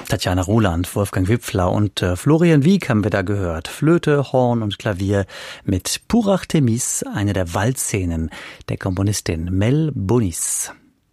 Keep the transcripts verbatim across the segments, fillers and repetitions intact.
Tatjana Roland, Wolfgang Wipfler und äh, Florian Wieck haben wir da gehört. Flöte, Horn und Klavier mit Pour Artemis, eine der Waldszenen der Komponistin Mel Bonis.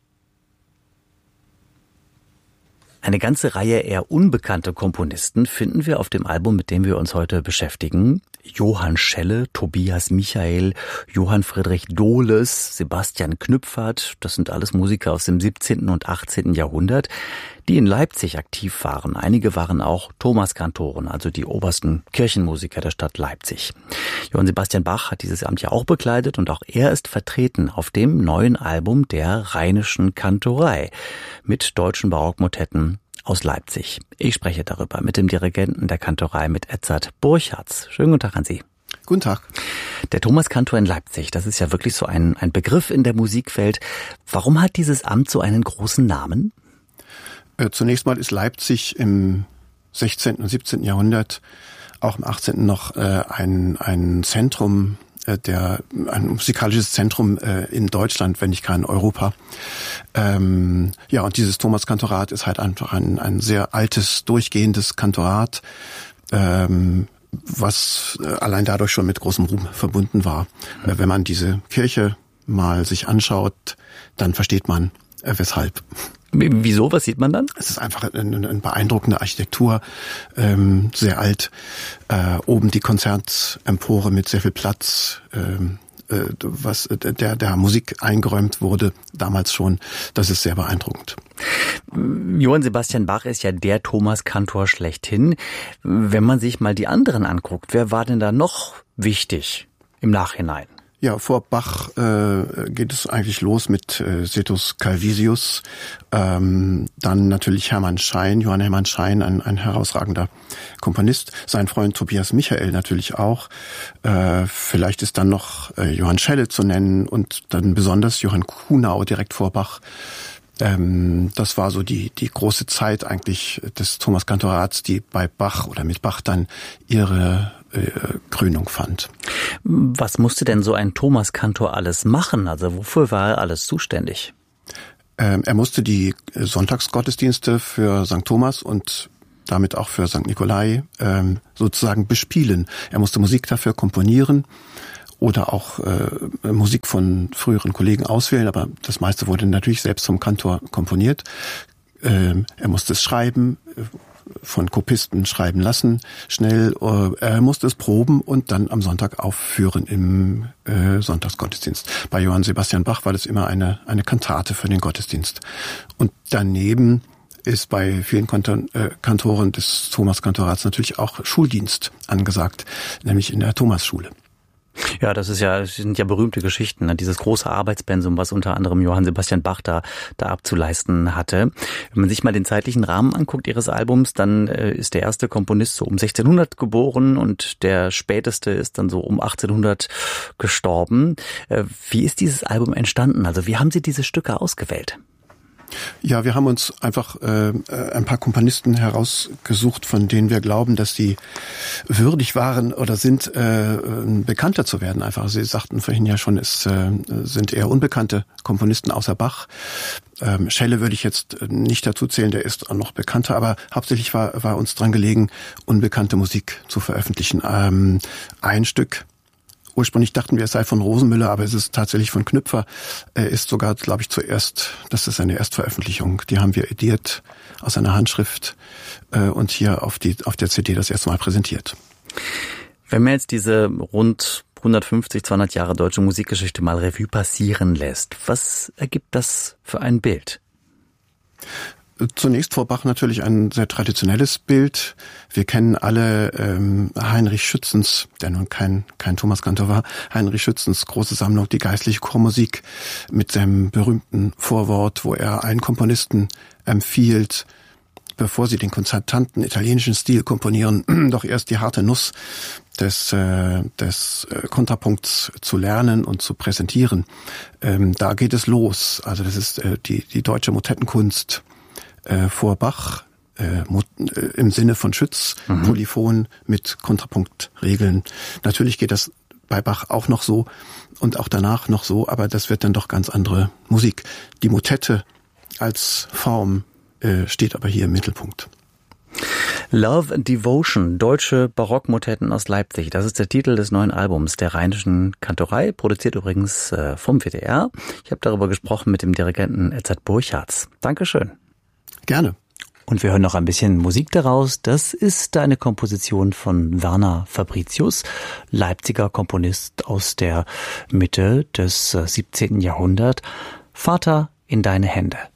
Eine ganze Reihe eher unbekannter Komponisten finden wir auf dem Album, mit dem wir uns heute beschäftigen. Johann Schelle, Tobias Michael, Johann Friedrich Dohles, Sebastian Knüpfert, das sind alles Musiker aus dem siebzehnten und achtzehnten Jahrhundert, die in Leipzig aktiv waren. Einige waren auch Thomaskantoren, also die obersten Kirchenmusiker der Stadt Leipzig. Johann Sebastian Bach hat dieses Amt ja auch bekleidet und auch er ist vertreten auf dem neuen Album der Rheinischen Kantorei mit deutschen Barockmotetten aus Leipzig. Ich spreche darüber mit dem Dirigenten der Kantorei, mit Edzard Burchards. Schönen guten Tag an Sie. Guten Tag. Der Thomaskantor in Leipzig, das ist ja wirklich so ein, ein Begriff in der Musikwelt. Warum hat dieses Amt so einen großen Namen? Äh, zunächst mal ist Leipzig im sechzehnten und siebzehnten Jahrhundert, auch im achtzehnten noch äh, ein, ein Zentrum, äh, der ein musikalisches Zentrum äh, in Deutschland, wenn nicht gar in Europa. Ähm, ja, und dieses Thomaskantorat ist halt einfach ein, ein sehr altes, durchgehendes Kantorat, ähm, was äh, allein dadurch schon mit großem Ruhm verbunden war. Äh, wenn man diese Kirche mal sich anschaut, dann versteht man, äh, weshalb. Wieso? Was sieht man dann? Es ist einfach eine, eine beeindruckende Architektur, ähm, sehr alt. Äh, oben die Konzertempore mit sehr viel Platz, ähm, äh, was der der Musik eingeräumt wurde damals schon. Das ist sehr beeindruckend. Johann Sebastian Bach ist ja der Thomaskantor schlechthin. Wenn man sich mal die anderen anguckt, wer war denn da noch wichtig im Nachhinein? Ja, vor Bach äh, geht es eigentlich los mit äh, Setus Calvisius, ähm, dann natürlich Hermann Schein, Johann Hermann Schein, ein, ein herausragender Komponist, sein Freund Tobias Michael natürlich auch, äh, vielleicht ist dann noch äh, Johann Schelle zu nennen und dann besonders Johann Kuhnau direkt vor Bach. Ähm, das war so die die große Zeit eigentlich des Thomaskantorats, die bei Bach oder mit Bach dann ihre äh, Krönung fand. Was musste denn so ein Thomaskantor alles machen? Also wofür war er alles zuständig? Ähm, er musste die Sonntagsgottesdienste für Sankt Thomas und damit auch für Sankt Nikolai ähm, sozusagen bespielen. Er musste Musik dafür komponieren oder auch äh, Musik von früheren Kollegen auswählen, aber das meiste wurde natürlich selbst vom Kantor komponiert. Ähm, er musste es schreiben, äh, von Kopisten schreiben lassen, schnell. Äh, er musste es proben und dann am Sonntag aufführen im äh, Sonntagsgottesdienst. Bei Johann Sebastian Bach war das immer eine eine Kantate für den Gottesdienst. Und daneben ist bei vielen Kantor, äh, Kantoren des Thomaskantorats natürlich auch Schuldienst angesagt, nämlich in der Thomasschule. Ja, das ist ja, das sind ja berühmte Geschichten, ne? Dieses große Arbeitspensum, was unter anderem Johann Sebastian Bach da, da abzuleisten hatte. Wenn man sich mal den zeitlichen Rahmen anguckt Ihres Albums, dann äh, ist der erste Komponist so um sechzehnhundert geboren und der späteste ist dann so um achtzehnhundert gestorben. Äh, wie ist dieses Album entstanden? Also wie haben Sie diese Stücke ausgewählt? Ja, wir haben uns einfach äh, ein paar Komponisten herausgesucht, von denen wir glauben, dass sie würdig waren oder sind, äh, bekannter zu werden. Einfach, Sie sagten vorhin ja schon, es äh, sind eher unbekannte Komponisten außer Bach. Ähm, Schelle würde ich jetzt nicht dazu zählen, der ist noch bekannter, aber hauptsächlich war, war uns dran gelegen, unbekannte Musik zu veröffentlichen. Ähm, ein Stück, ursprünglich dachten wir, es sei von Rosenmüller, aber es ist tatsächlich von Knüpfer. Er ist sogar, glaube ich, zuerst, das ist eine Erstveröffentlichung. Die haben wir ediert aus einer Handschrift äh, und hier auf die auf der C D das erste Mal präsentiert. Wenn man jetzt diese rund hundertfünfzig, zweihundert Jahre deutsche Musikgeschichte mal Revue passieren lässt, was ergibt das für ein Bild? Zunächst vor Bach natürlich ein sehr traditionelles Bild. Wir kennen alle ähm, Heinrich Schützens, der nun kein kein Thomaskantor war, Heinrich Schützens große Sammlung, die geistliche Chormusik mit seinem berühmten Vorwort, wo er einen Komponisten empfiehlt, bevor sie den konzertanten italienischen Stil komponieren, doch erst die harte Nuss des äh, des äh, Kontrapunkts zu lernen und zu präsentieren. Ähm, da geht es los. Also das ist äh, die die deutsche Motettenkunst Äh, vor Bach, äh, Mut, äh, im Sinne von Schütz, mhm. Polyphon mit Kontrapunktregeln. Natürlich geht das bei Bach auch noch so und auch danach noch so, aber das wird dann doch ganz andere Musik. Die Motette als Form äh, steht aber hier im Mittelpunkt. Love and Devotion, deutsche Barockmotetten aus Leipzig. Das ist der Titel des neuen Albums der Rheinischen Kantorei, produziert übrigens äh, vom W D R. Ich habe darüber gesprochen mit dem Dirigenten Edzard Burchardt. Dankeschön. Gerne. Und wir hören noch ein bisschen Musik daraus. Das ist eine Komposition von Werner Fabricius, Leipziger Komponist aus der Mitte des siebzehnten Jahrhunderts. Vater, in deine Hände.